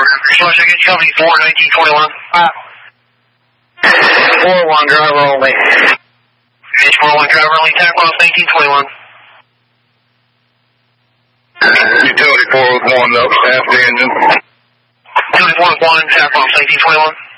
Georgia, get company 4, 1921. 4-1 driver only. H 4-1 driver only, tack off 1921. Utility 4 with 1 up, half the engine. Utility 4 with 1, tack off 1921.